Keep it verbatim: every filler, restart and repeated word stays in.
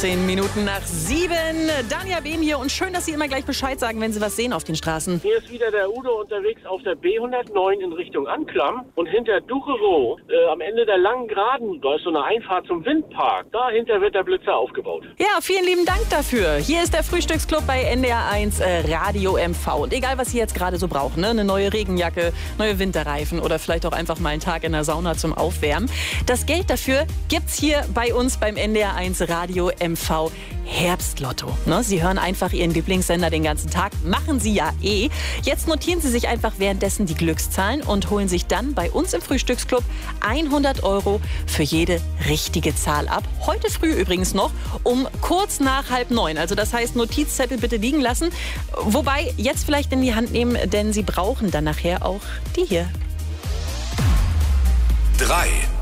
fünfzehn Minuten nach sieben. Danja Behm hier und schön, dass Sie immer gleich Bescheid sagen, wenn Sie was sehen auf den Straßen. Hier ist wieder der Udo unterwegs auf der B hundertneun in Richtung Anklam und hinter Ducherow, äh, am Ende der langen Geraden, da ist so eine Einfahrt zum Windpark. Dahinter wird der Blitzer aufgebaut. Ja, vielen lieben Dank dafür. Hier ist der Frühstücksclub bei N D R eins äh, Radio M V. Und egal, was Sie jetzt gerade so brauchen, ne? Eine neue Regenjacke, neue Winterreifen oder vielleicht auch einfach mal einen Tag in der Sauna zum Aufwärmen. Das Geld dafür gibt's hier bei uns beim N D R eins Radio M V Herbstlotto. Ne? Sie hören einfach Ihren Lieblingssender den ganzen Tag. Machen Sie ja eh. Jetzt notieren Sie sich einfach währenddessen die Glückszahlen und holen sich dann bei uns im Frühstücksclub hundert Euro für jede richtige Zahl ab. Heute früh übrigens noch um kurz nach halb neun. Also das heißt, Notizzettel bitte liegen lassen. Wobei, jetzt vielleicht in die Hand nehmen, denn Sie brauchen dann nachher auch die hier. Drei.